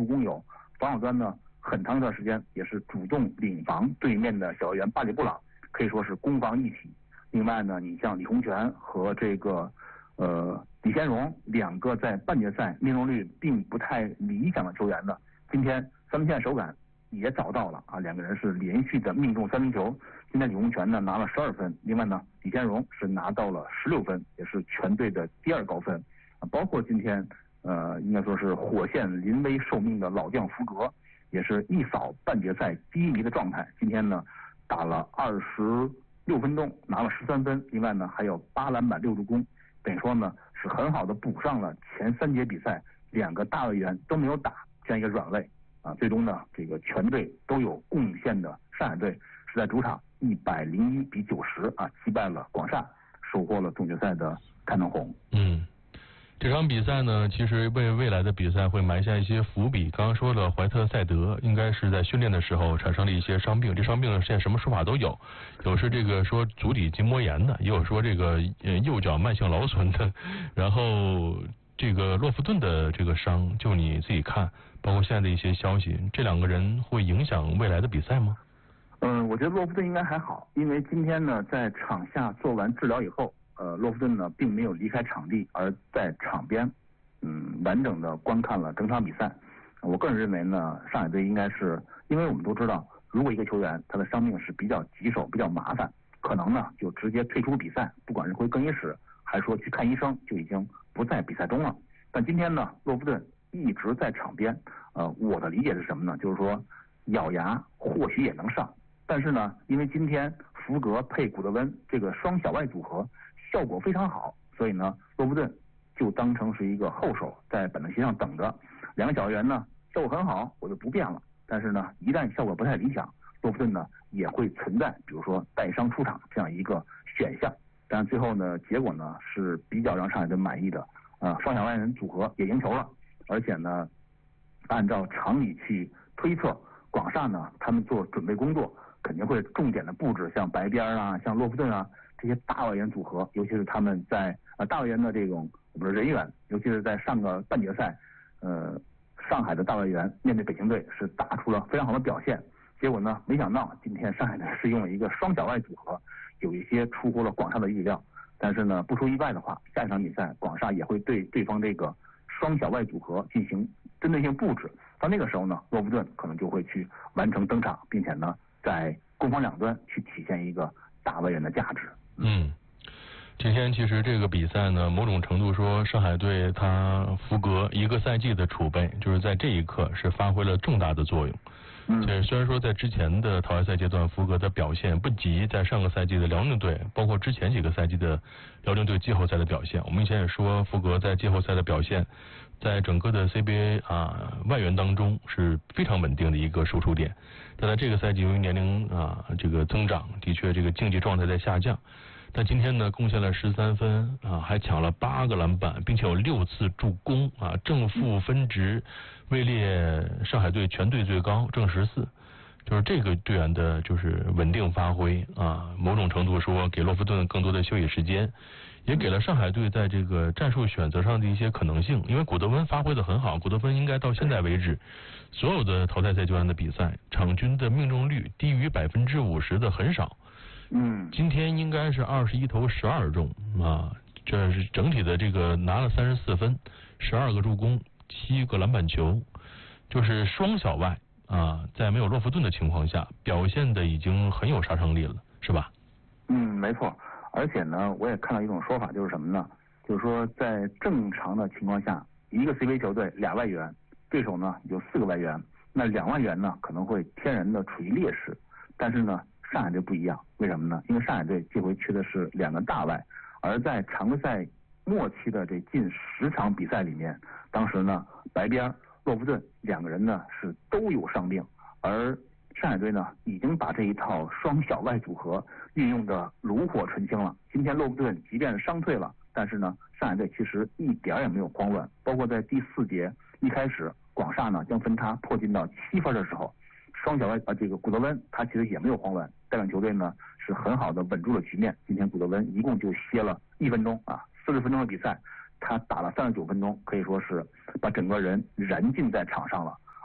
助攻有，防守端呢很长一段时间也是主动领防对面的小外援巴里布朗，可以说是攻防一体。另外呢，你像李洪权和这个李先荣两个在半决赛命中率并不太理想的球员呢，今天三分线手感也找到了啊，两个人是连续的命中三分球。今天李洪权呢拿了12分，另外呢李先荣是拿到了16分，也是全队的第2高分。包括今天应该说是火线临危受命的老将福格，也是一扫半决赛低迷的状态。今天呢打了26分钟，拿了13分，另外呢还有8篮板6助攻，等于说呢是很好的补上了前3节比赛2个大外援都没有打这样一个软肋啊。最终呢这个全队都有贡献的上海队是在主场101-90啊击败了广厦，收获了总决赛的开门红。 这场比赛呢，其实为未来的比赛会埋下一些伏笔。刚刚说了，怀特塞德应该是在训练的时候产生了一些伤病，这伤病现在什么说法都有，有是这个说足底筋膜炎的，也有说这个右脚慢性劳损的，然后这个洛夫顿的这个伤，就你自己看，包括现在的一些消息，这2个人会影响未来的比赛吗？ 我觉得洛夫顿应该还好，因为今天呢在场下做完治疗以后。洛夫顿呢并没有离开场地，而在场边完整的观看了整场比赛。我个人认为呢，上海队应该是，因为我们都知道，如果一个球员他的伤病是比较棘手、比较麻烦，可能呢就直接退出比赛，不管是回更衣室还是说去看医生，就已经不在比赛中了。但今天呢，洛夫顿一直在场边，我的理解是什么呢？就是说咬牙或许也能上，但是呢，因为今天福格配古德温这个双小外组合效果非常好，所以呢，洛夫顿就当成是一个后手，在板凳席上等着。2个小员呢效果很好，我就不变了。但是呢，一旦效果不太理想，洛夫顿呢也会存在，比如说带伤出场这样一个选项。但最后呢，结果呢是比较让上海队满意的，双小外人组合也赢球了，而且呢，按照常理去推测，广厦呢他们做准备工作肯定会重点的布置像白边啊，像洛夫顿啊。这些大外援组合，尤其是他们在大外援的这种人员，尤其是在上个半决赛，上海的大外援面对北京队是打出了非常好的表现。结果呢，没想到今天上海队是用了一个双小外组合，有一些出乎了广厦的预料。但是呢，不出意外的话，下一场比赛广厦也会对对方这个双小外组合进行针对性布置。到那个时候呢，洛夫顿可能就会去完成登场，并且呢，在攻防两端去体现一个大外援的价值。 今天其实这个比赛呢，某种程度说上海队他福格1个赛季的储备，就是在这一刻是发挥了重大的作用。虽然说在之前的淘汰赛阶段，福格的表现不及在上个赛季的辽宁队，包括之前几个赛季的辽宁队季后赛的表现。我们以前也说，福格在季后赛的表现，在整个的 CBA 外援当中是非常稳定的一个输出点。但在这个赛季，由于年龄这个增长，的确这个竞技状态在下降。但今天呢，贡献了13分还抢了8个篮板，并且有6次助攻正负分值位列上海队全队最高，正14。就是这个队员的就是稳定发挥某种程度说给洛夫顿更多的休息时间，也给了上海队在这个战术选择上的一些可能性。因为古德温发挥的很好，古德温应该到现在为止所有的淘汰赛阶段的比赛，场均的命中率低于50%的很少。今天应该是21投12中这是整体的这个拿了34分，12个助攻，7个篮板球，就是双小外在没有洛夫顿的情况下，表现的已经很有杀伤力了，是吧？ 没错。而且呢，我也看到一种说法，就是什么呢？就是说在正常的情况下，一个 CBA 球队2外援，对手呢有4个外援，那2外援呢可能会天然的处于劣势。但是呢，上海队不一样，为什么呢？因为上海队这回缺的是2个大外，而在常规赛末期的这近10场比赛里面，当时呢白边、洛夫顿2个人呢是都有伤病，而上海队呢已经把这一套双小外组合运用的炉火纯青了。今天洛夫顿即便是伤退了，但是呢上海队其实一点也没有慌乱，包括在第4节一开始，广厦呢将分差迫近到7分的时候，双小外这个古德温他其实也没有慌乱，带领球队呢是很好的稳住了局面。今天古德温一共就歇了1分钟40分钟的比赛，他打了39分钟，可以说是把整个人燃尽在场上了。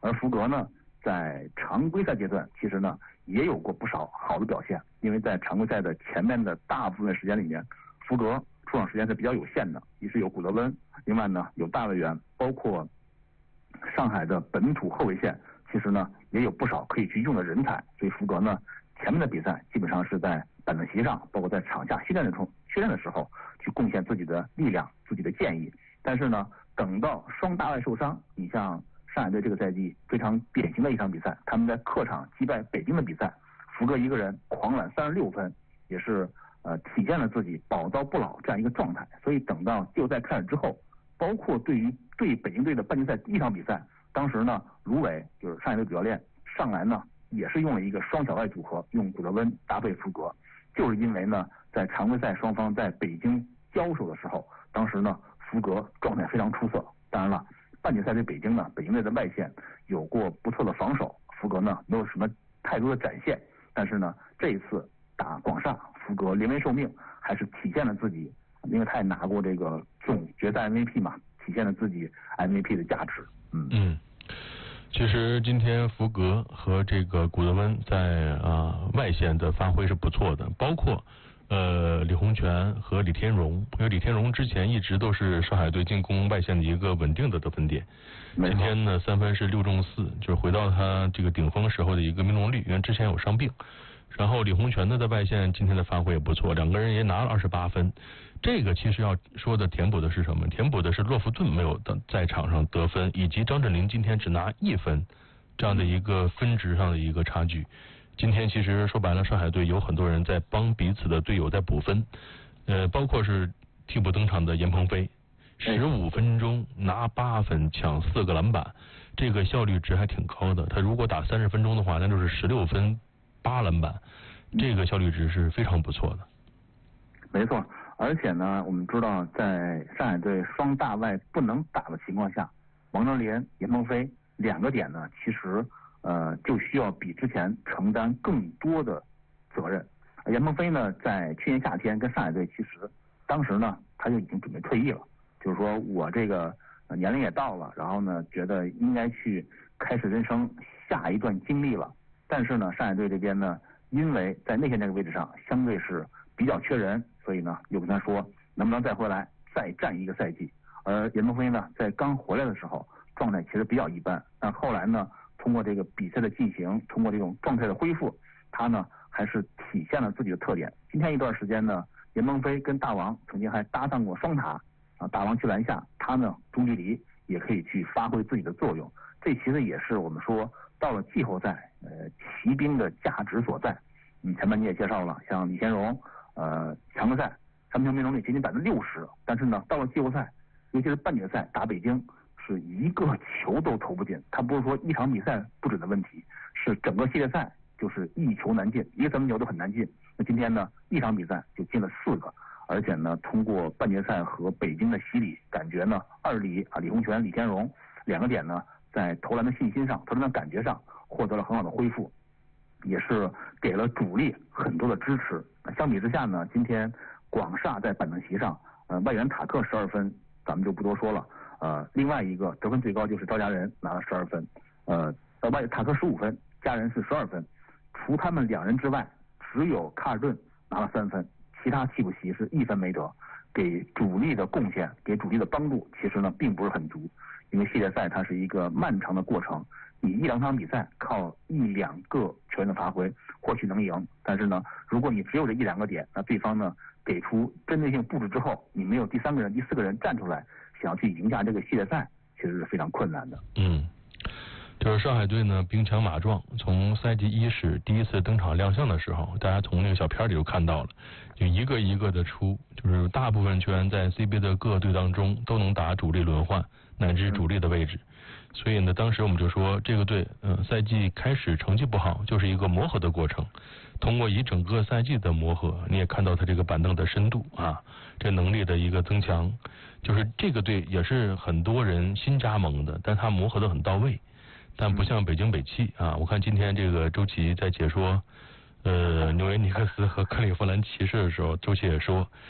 而福格呢，在常规赛阶段其实呢也有过不少好的表现，因为在常规赛的前面的大部分时间里面，福格出场时间是比较有限的，一是有古德温，另外呢有大卫园，包括上海的本土后卫线，其实呢也有不少可以去用的人才，所以福格呢前面的比赛基本上是在板凳席上，包括在场下训练的时候去贡献自己的力量、自己的建议。但是呢，等到双大外受伤，你像上海队这个赛季非常典型的一场比赛，他们在客场击败北京的比赛，福格一个人狂揽36分，也是体现了自己宝刀不老这样一个状态。所以等到季后赛开始之后，包括对北京队的半决赛第一场比赛，当时呢卢伟就是上海队主教练上来呢也是用了一个双小外组合，用古德温搭配福格，就是因为呢在常规赛双方在北京交手的时候，当时呢福格状态非常出色。当然了，半决赛对北京呢，北京队的外线有过不错的防守，福格呢没有什么太多的展现，但是呢这一次打广厦，福格临危受命，还是体现了自己，因为他也拿过这个总决赛 MVP 嘛，体现了自己 MVP 的价值。 其实今天福格和这个古德温在外线的发挥是不错的，包括李洪权和李天荣，因为李天荣之前一直都是上海队进攻外线的一个稳定的得分点。今天呢3分是6中4，就是回到他这个顶峰时候的一个命中率，因为之前有伤病。然后李洪权呢在外线今天的发挥也不错，两个人也拿了28分。这个其实要说的填补的是什么？填补的是洛夫顿没有在场上得分，以及张镇麟今天只拿1分这样的一个分值上的一个差距。今天其实说白了，上海队有很多人在帮彼此的队友在补分，包括是替补登场的严鹏飞，15分钟拿8分，抢4个篮板，这个效率值还挺高的。他如果打30分钟的话，那就是16分8篮板，这个效率值是非常不错的。 没错，而且呢，我们知道在上海队双大外不能打的情况下，王哲林、严鹏飞2个点呢，其实就需要比之前承担更多的责任。严鹏飞呢，在去年夏天跟上海队，其实当时呢他就已经准备退役了，就是说我这个年龄也到了，然后呢觉得应该去开始人生下一段经历了。但是呢，上海队这边呢，因为在内线这个位置上相对是比较缺人，所以呢又跟他说能不能再回来再战一个赛季。而严鹏飞呢，在刚回来的时候状态其实比较一般，但后来呢，通过这个比赛的进行，通过这种状态的恢复，他呢还是体现了自己的特点。今天一段时间呢，严鹏飞跟大王曾经还搭档过双塔大王去篮下，他呢中距离也可以去发挥自己的作用。这其实也是我们说到了季后赛骑兵的价值所在。前面你也介绍了，像李天荣常规赛3分球命中率接近60%，但是呢到了季后赛，尤其是半决赛打北京，是一个球都投不进。他不是说一场比赛不准的问题，是整个系列赛就是一球难进，一个3分球都很难进。那今天呢，一场比赛就进了4个，而且呢，通过半决赛和北京的洗礼，感觉呢二李洪权、李天荣2个点呢，在投篮的信心上、投篮的感觉上获得了很好的恢复，也是给了主力很多的支持。相比之下呢，今天广厦在板凳席上，外援塔克12分，咱们就不多说了。另外一个得分最高就是赵家人拿了12分，塔克15分，家人是12分。除他们2人之外，只有卡尔顿拿了3分，其他替补席是1分没得，给主力的贡献、给主力的帮助，其实呢并不是很足。因为系列赛它是一个漫长的过程，你1-2场比赛靠1-2个球员的发挥或许能赢，但是呢，如果你只有这1-2个点，那对方呢给出针对性布置之后，你没有第3个人、第4个人站出来，想要去赢下这个系列赛，其实是非常困难的。 就是上海队呢兵强马壮，从赛季伊始第一次登场亮相的时候，大家从那个小片里就看到了，就一个一个的出，就是大部分球员在 CBA 的各个队当中都能打主力轮换乃至主力的位置。所以呢，当时我们就说这个队赛季开始成绩不好，就是一个磨合的过程。通过一整个赛季的磨合，你也看到他这个板凳的深度这能力的一个增强。就是这个队也是很多人新加盟的，但他磨合的很到位。但不像北京北汽我看今天这个周琦在解说纽约尼克斯和克利夫兰骑士的时候，周琦也说，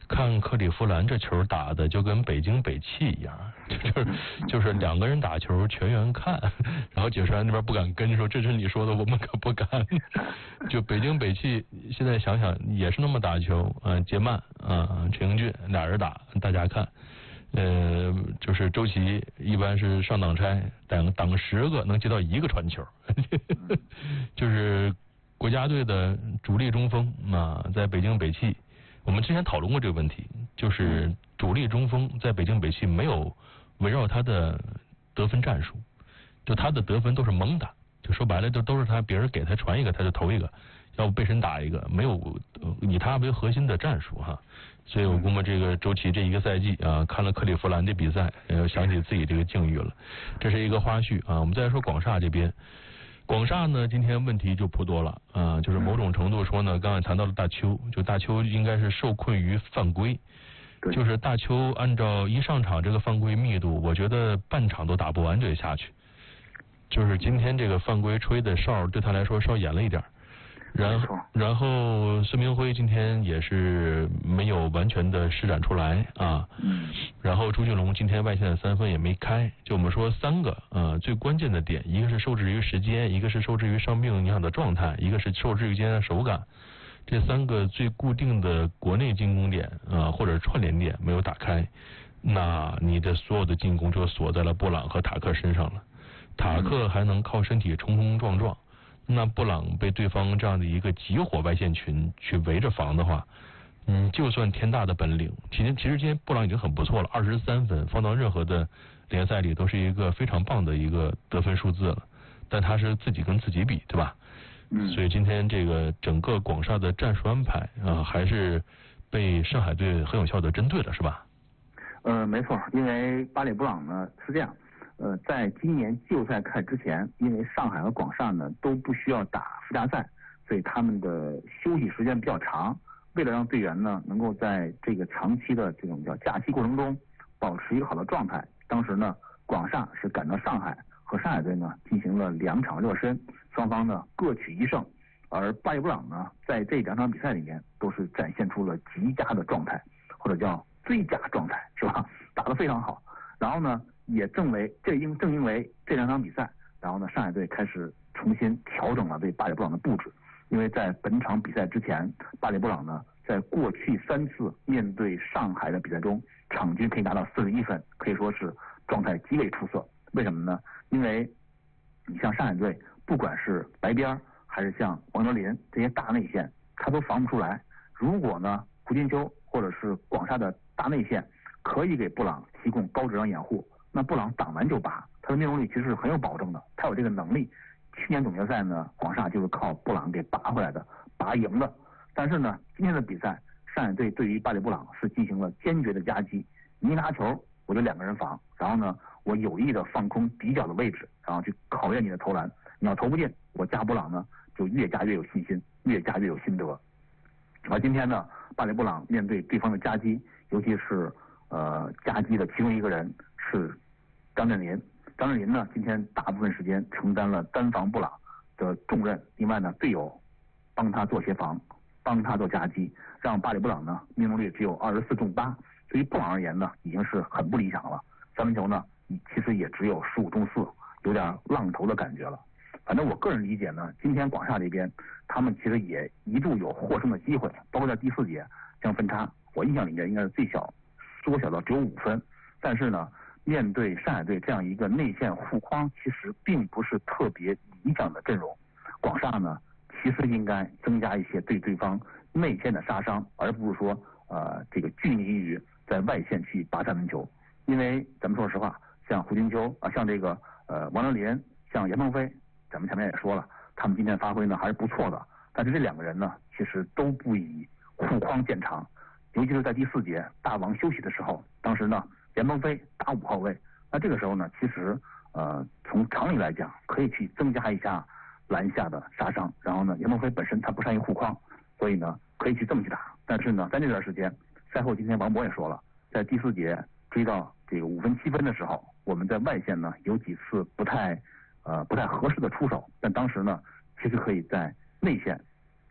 看克利夫兰这球打的就跟北京北汽一样，就是两个人打球全员看，然后解说员那边不敢跟，说这是你说的，我们可不敢。就北京北汽现在想想也是那么打球，杰曼陈英俊俩人打，大家看。就是周琦一般是上挡拆，挡10个能接到1个传球，就是国家队的主力中锋在北京北汽，我们之前讨论过这个问题，就是主力中锋在北京北汽没有围绕他的得分战术，就他的得分都是蒙打，就说白了都是他别人给他传一个他就投一个，要不被神打一个，没有以他为核心的战术哈。所以我估摸这个周琦这一个赛季看了克利夫兰的比赛，想起自己这个境遇了。这是一个花絮我们再说广厦这边，广厦呢今天问题就颇多了就是某种程度说呢，刚才谈到了大邱，就大邱应该是受困于犯规，就是大邱按照一上场这个犯规密度，我觉得半场都打不完这下去。就是今天这个犯规吹的哨对他来说稍严了一点。然后孙明辉今天也是没有完全的施展出来然后朱俊龙今天外线的3分也没开，就我们说3个最关键的点，一个是受制于时间，一个是受制于伤病影响的状态，一个是受制于今天的手感，这3个最固定的国内进攻点或者串联点没有打开，那你的所有的进攻就锁在了布朗和塔克身上了。塔克还能靠身体冲冲撞撞，那布朗被对方这样的一个集火外线群去围着防的话，就算天大的本领，其实今天布朗已经很不错了，23分放到任何的联赛里都是一个非常棒的一个得分数字了，但他是自己跟自己比，对吧？所以今天这个整个广厦的战术安排还是被上海队很有效的针对了，是吧？ 没错，因为巴里布朗呢是这样。在今年季后赛开之前，因为上海和广厦呢都不需要打附加赛，所以他们的休息时间比较长。为了让队员呢能够在这个长期的这种叫假期过程中保持一个好的状态，当时呢广厦是赶到上海和上海队呢进行了2场热身，双方呢各取1胜。而巴里布朗呢在这2场比赛里面都是展现出了极佳的状态，或者叫最佳状态，是吧？打得非常好。然后呢也正因为这2场比赛，然后呢上海队开始重新调整了对巴里布朗的布置。因为在本场比赛之前，巴里布朗呢在过去3次面对上海的比赛中，场均可以拿到41分，可以说是状态极为出色。为什么呢？因为你像上海队不管是白边还是像王哲林这些大内线，他都防不出来。如果呢胡金秋或者是广厦的大内线可以给布朗提供高质量掩护，那布朗挡完就拔，他的命中率其实是很有保证的，他有这个能力。去年总决赛呢，广厦就是靠布朗给拔回来的，拔赢的。但是呢，今天的比赛，上海队对于巴里布朗是进行了坚决的夹击。你一拿球，我就2个人防，然后呢，我有意的放空底角的位置，然后去考验你的投篮。你要投不进，我加布朗呢就越加越有信心，越加越有心得。而今天呢，巴里布朗面对对方的夹击，尤其是夹击的其中一个人是张镇麟。张镇麟呢，今天大部分时间承担了单防布朗的重任，另外呢，队友帮他做协防，帮他做夹击，让巴里布朗呢命中率只有24中8，对于布朗而言呢，已经是很不理想了。3分球呢，其实也只有15中4，有点浪头的感觉了。反正我个人理解呢，今天广厦这边他们其实也一度有获胜的机会，包括在第4节将分差，我印象里面应该是最小缩小到只有5分，但是呢，面对上海队这样一个内线护框其实并不是特别理想的阵容，广厦呢其实应该增加一些对对方内线的杀伤，而不是说这个拘泥于在外线去拔3分球。因为咱们说实话，像胡金秋像这个王哲林，像严鹏飞，咱们前面也说了，他们今天发挥呢还是不错的，但是这2个人呢其实都不以护框见长，尤其是在第4节大王休息的时候，当时呢严鹏飞打5号位，那这个时候呢其实从常理来讲可以去增加一下篮下的杀伤，然后呢严鹏飞本身他不善于护框，所以呢可以去这么去打。但是呢在那段时间，赛后今天王博也说了，在第4节追到这个5分7分的时候，我们在外线呢有几次不太合适的出手，但当时呢其实可以在内线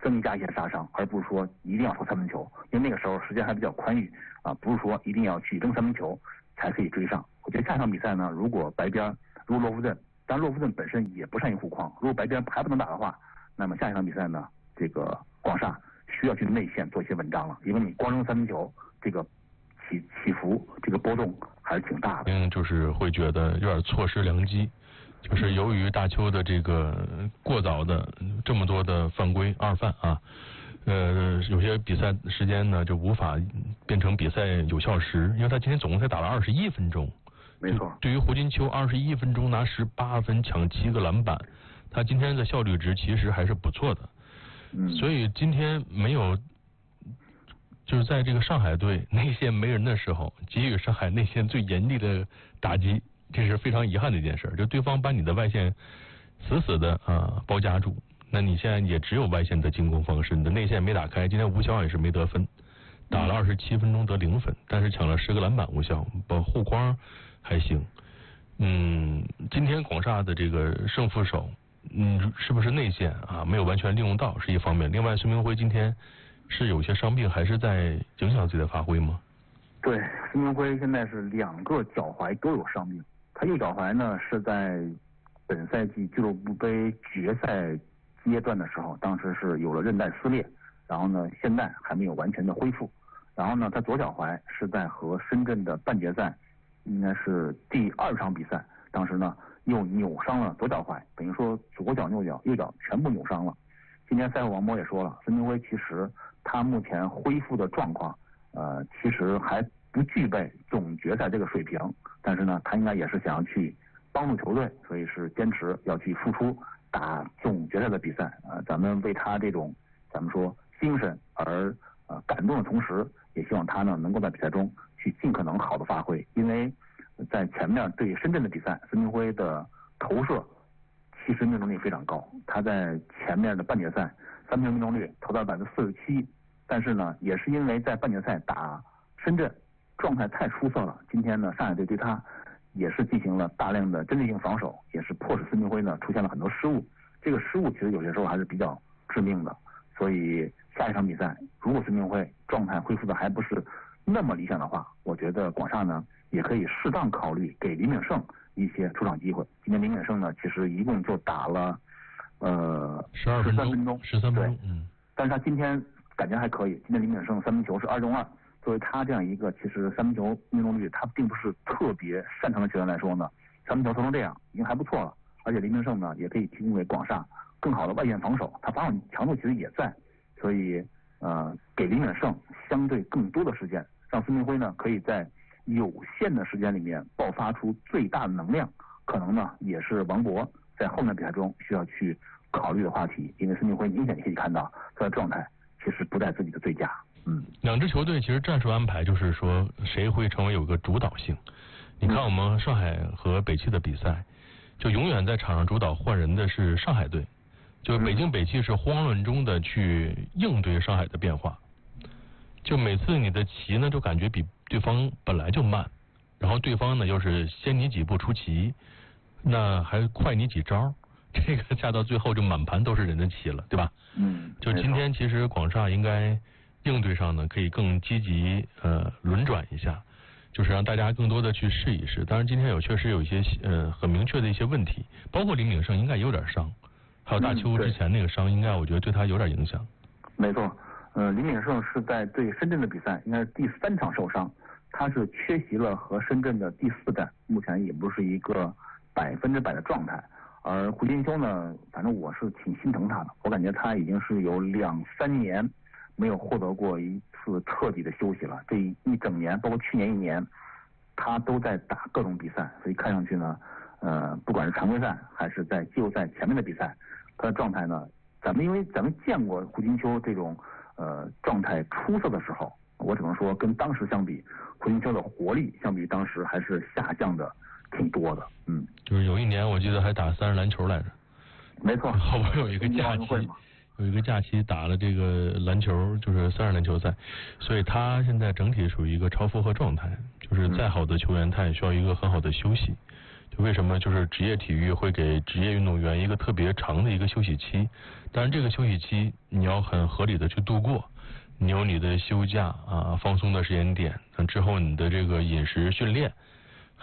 增加一些杀伤，而不是说一定要投三分球，因为那个时候时间还比较宽裕啊，不是说一定要去扔三分球才可以追上。我觉得下一场比赛呢，如果洛夫镇，当然洛夫镇本身也不善于护框，如果白边还不能打的话，那么下一场比赛呢，这个广厦需要去内线做一些文章了，因为你光扔三分球，这个起伏，这个波动还是挺大的。 就是会觉得有点错失良机。就是由于大邱的这个过早的这么多的犯规二犯啊，有些比赛时间呢就无法变成比赛有效时，因为他今天总共才打了21分钟。 没错。 对于胡金秋21分钟拿18分抢7个篮板，他今天的效率值其实还是不错的。所以今天没有，就是在这个上海队内线没人的时候，给予上海内线最严厉的打击。这是非常遗憾的一件事，就对方把你的外线死死的包夹住，那你现在也只有外线的进攻方式，你的内线没打开。今天吴骁也是没得分，打了27分钟得0分，但是抢了10个篮板，吴骁护框还行。今天广厦的这个胜负手，是不是内线没有完全利用到是一方面，另外孙铭徽今天是有些伤病，还是在影响自己的发挥吗？ 对，孙铭徽现在是2个脚踝都有伤病。他右脚踝呢是在本赛季俱乐部杯决赛阶段的时候，当时是有了韧带撕裂，然后呢现在还没有完全的恢复。然后呢他左脚踝是在和深圳的半决赛，应该是第2场比赛，当时呢又扭伤了左脚踝，等于说左脚右脚全部扭伤了。今天赛后王波也说了，孙铭徽其实他目前恢复的状况其实还不具备总决赛这个水平，但是呢他应该也是想要去帮助球队，所以是坚持要去付出打总决赛的比赛。咱们为他这种咱们说精神而感动的同时，也希望他呢能够在比赛中去尽可能好的发挥。因为在前面对深圳的比赛，孙铭徽的投射其实命中率非常高，他在前面的半决赛3分球命中率投到47%，但是呢也是因为在半决赛打深圳状态太出色了，今天呢上海队对他也是进行了大量的针对性防守，也是迫使孙铭徽呢出现了很多失误。这个失误其实有些时候还是比较致命的，所以下一场比赛如果孙铭徽状态恢复的还不是那么理想的话，我觉得广厦呢也可以适当考虑给李敏胜一些出场机会。今天李敏胜呢其实一共就打了 13分钟， 对，但是他今天感觉还可以。今天李敏胜3分球是2中2，作为他这样一个其实3分球命中率他并不是特别擅长的球员来说呢，3分球投成这样已经还不错了。而且李敏胜呢也可以提供给广厦更好的外线防守，他防守强度其实也在，所以给李敏胜相对更多的时间，让孙铭徽呢可以在有限的时间里面爆发出最大的能量，可能呢也是王博在后面比赛中需要去考虑的话题。因为孙铭徽明显可以看到他的状态其实不在自己的最佳。 两支球队其实战术安排就是说谁会成为有个主导性。你看我们上海和北汽的比赛，就永远在场上主导换人的是上海队，就北京北汽是慌乱中的去应对上海的变化，就每次你的棋呢就感觉比对方本来就慢，然后对方呢又是先你几步出棋，那还快你几招，这个下到最后就满盘都是人的棋了，对吧？就今天其实广厦应该应对上呢可以更积极轮转一下，就是让大家更多的去试一试。当然今天确实有一些很明确的一些问题，包括李敏胜应该有点伤，还有大邱之前那个伤，应该我觉得对他有点影响。 没错，李敏胜是在对深圳的比赛应该是第3场受伤，他是缺席了和深圳的第4战，目前也不是一个100%的状态。而胡金秋呢，反正我是挺心疼他的，我感觉他已经是有2-3年没有获得过一次彻底的休息了，这一整年包括去年1年他都在打各种比赛，所以看上去呢不管是常规赛还是在季后赛前面的比赛，他的状态呢因为咱们见过胡金秋这种状态出色的时候，我只能说跟当时相比，胡金秋的活力相比当时还是下降的挺多的。 就是有一年我记得还打3人篮球来着。 没错， 好不容易有一个假期打了这个篮球，就是3人篮球赛，所以他现在整体属于一个超负荷状态，就是再好的球员他也需要一个很好的休息， 就为什么就是职业体育会给职业运动员一个特别长的一个休息期，当然这个休息期你要很合理的去度过，你有你的休假啊放松的时间点，之后你的这个饮食训练